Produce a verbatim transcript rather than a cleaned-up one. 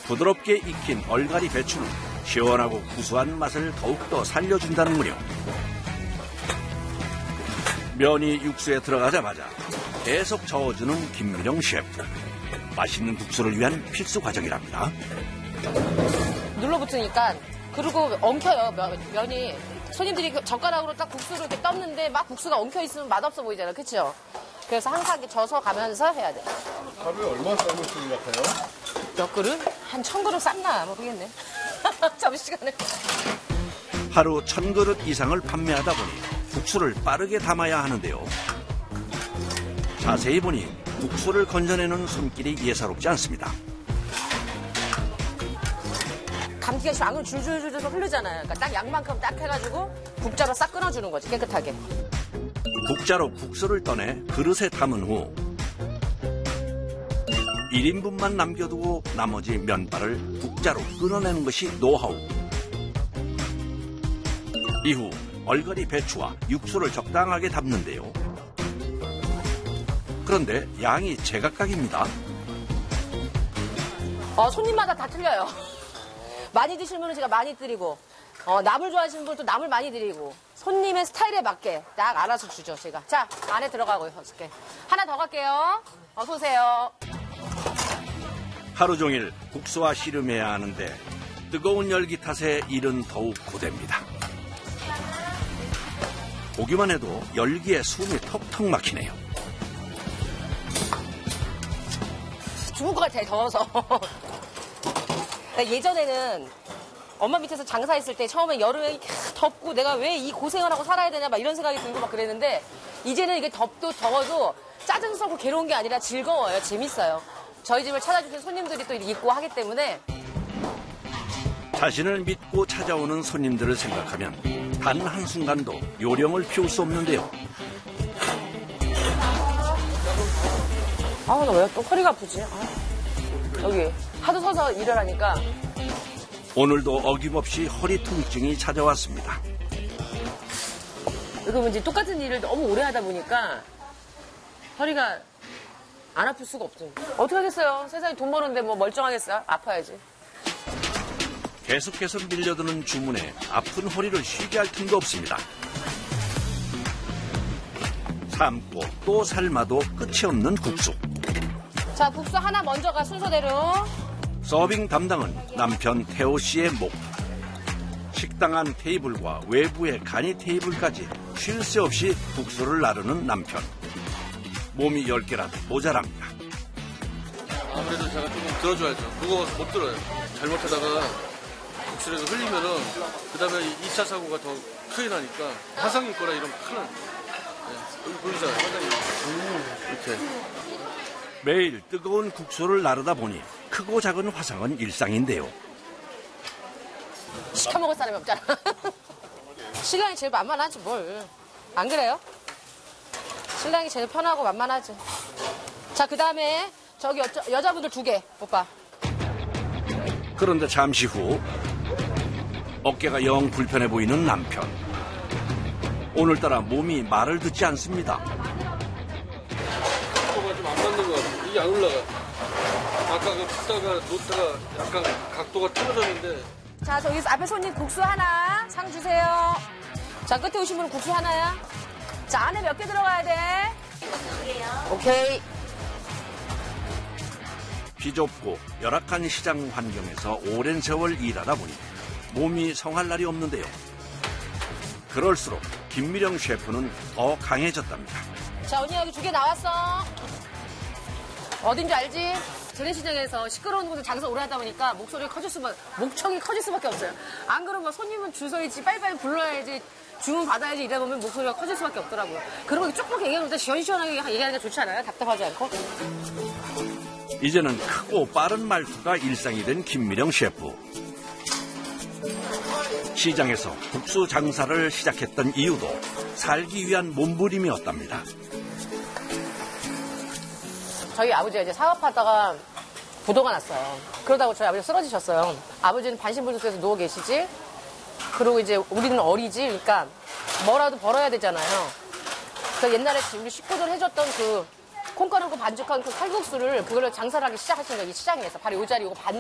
부드럽게 익힌 얼갈이 배추는 시원하고 구수한 맛을 더욱더 살려준다는 무렵 면이 육수에 들어가자마자 계속 저어주는 김미령 셰프. 맛있는 국수를 위한 필수 과정이랍니다. 눌러붙으니까 그리고 엉켜요, 면, 면이. 손님들이 젓가락으로 딱 국수를 이렇게 떴는데 막 국수가 엉켜있으면 맛없어 보이잖아요. 그렇죠? 그래서 항상 이렇게 져서 가면서 해야 돼. 하루에 얼마 삶을 쓰는 것 같아요? 몇 그릇? 한 천 그릇 삶나 모르겠네. 점심시간에. 하루 천 그릇 이상을 판매하다 보니 국수를 빠르게 담아야 하는데요. 자세히 보니 국수를 건져내는 손길이 예사롭지 않습니다. 감기가 심하면 안 그러면 줄줄줄줄 흐르잖아요. 그러니까 딱 양만큼 딱 해가지고 국자로 싹 끊어주는 거지, 깨끗하게. 국자로 국수를 떠내 그릇에 담은 후 일 인분만 남겨두고 나머지 면발을 국자로 끊어내는 것이 노하우. 이후 얼갈이 배추와 육수를 적당하게 담는데요. 그런데 양이 제각각입니다. 어, 손님마다 다 틀려요. 많이 드시는 분은 제가 많이 드리고, 어, 나물 좋아하시는 분은 또 나물 많이 드리고, 손님의 스타일에 맞게 딱 알아서 주죠, 제가. 자, 안에 들어가고요, 여섯 개. 하나 더 갈게요. 어서 오세요. 하루 종일 국수와 씨름해야 하는데 뜨거운 열기 탓에 일은 더욱 고됩니다. 보기만 해도 열기에 숨이 턱턱 막히네요. 죽을 것 같아, 더워서. 예전에는 엄마 밑에서 장사했을 때 처음에 여름에 덥고 내가 왜 이 고생을 하고 살아야 되냐 막 이런 생각이 들고 막 그랬는데 이제는 이게 덥도 더워도 짜증스럽고 괴로운 게 아니라 즐거워요. 재밌어요. 저희 집을 찾아주신 손님들이 또 있고 하기 때문에. 자신을 믿고 찾아오는 손님들을 생각하면 단 한순간도 요령을 피울 수 없는데요. 아, 나 왜 또 허리가 아프지? 아, 여기 하도 서서 일을 하니까. 오늘도 어김없이 허리 통증이 찾아왔습니다. 그리고 이제 똑같은 일을 너무 오래 하다 보니까 허리가 안 아플 수가 없죠. 어떻게 하겠어요? 세상에 돈 버는데 뭐 멀쩡하겠어요? 아파야지. 계속해서 밀려드는 주문에 아픈 허리를 쉬게 할 틈도 없습니다. 삶고 또 삶아도 끝이 없는 국수. 자, 국수 하나 먼저 가, 순서대로. 서빙 담당은 남편 태호 씨의 목. 식당 안 테이블과 외부의 간이 테이블까지 쉴 새 없이 국수를 나르는 남편. 몸이 열 개라도 모자랍니다. 아무래도 제가 조금 들어줘야죠. 무거워서 못 들어요. 잘못하다가 국수라도 흘리면은 그 다음에 이 차 사고가 더 크게 나니까 화상 입거나 이런 큰일. 네, 여기 보이잖아요. 화상이. 이렇게. 매일 뜨거운 국수를 나르다 보니 크고 작은 화상은 일상인데요. 시켜먹을 사람이 없잖아. 신랑이 제일 만만하지 뭘. 안 그래요? 신랑이 제일 편하고 만만하지. 자, 그 다음에 저기 여, 여자분들 두 개, 오빠. 그런데 잠시 후 어깨가 영 불편해 보이는 남편. 오늘따라 몸이 말을 듣지 않습니다. 각도가 좀 안 맞는 것 같아요. 이게 안 올라가. 아까 그 붓다가 놓다가 약간 각도가 틀어졌는데. 자, 저기 앞에 손님 국수 하나, 상 주세요. 자, 끝에 오신 분은 국수 하나야. 자, 안에 몇 개 들어가야 돼? 오케이. 비좁고 열악한 시장 환경에서 오랜 세월 일하다 보니 몸이 성할 날이 없는데요. 그럴수록 김미령 셰프는 더 강해졌답니다. 자, 언니 여기 두 개 나왔어. 어딘지 알지? 재래시장에서 시끄러운 곳에 장사 오래 하다 보니까 목소리가 커질 수밖에, 목청이 커질 수밖에 없어요. 안 그러면 손님은 줄 서 있지, 빨리빨리 불러야지, 주문 받아야지 이러다 보면 목소리가 커질 수밖에 없더라고요. 그런 거 조금 얘기하면 시원시원하게 얘기하는 게 좋지 않아요? 답답하지 않고? 이제는 크고 빠른 말투가 일상이 된 김미령 셰프. 시장에서 국수 장사를 시작했던 이유도 살기 위한 몸부림이었답니다. 저희 아버지가 이제 사업하다가 부도가 났어요. 그러다가 저희 아버지가 쓰러지셨어요. 아버지는 반신불수에서 누워 계시지. 그리고 이제 우리는 어리지. 그러니까 뭐라도 벌어야 되잖아요. 그래서 옛날에 우리 식구들 해줬던 그 콩가루고 반죽한 그 칼국수를 그걸로 장사를 하기 시작하신 거예요. 이 시장에서. 바로 이 자리 이거 반